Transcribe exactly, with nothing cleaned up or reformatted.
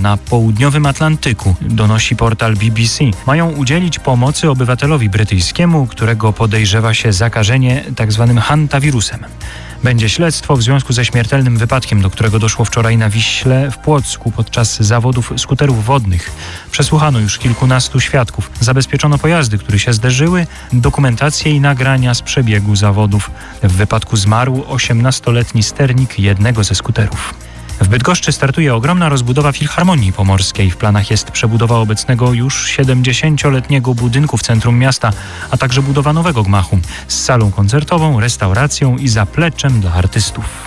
na południowym Atlantyku, donosi portal B B C. Mają udzielić pomocy obywatelowi brytyjskiemu, którego podejrzewa się zakażenie tzw. hantawirusem. Będzie śledztwo w związku ze śmiertelnym wypadkiem, do którego doszło wczoraj na Wiśle w Płocku podczas zawodów skuterów wodnych. Przesłuchano już kilkunastu świadków. Zabezpieczono pojazdy, które się zderzyły, dokumentację i nagrania z przebiegu zawodów. W wypadku zmarł osiemnastoletni sternik jednego ze skuterów. W Bydgoszczy startuje ogromna rozbudowa Filharmonii Pomorskiej. W planach jest przebudowa obecnego już siedemdziesięcioletniego budynku w centrum miasta, a także budowa nowego gmachu z salą koncertową, restauracją i zapleczem dla artystów.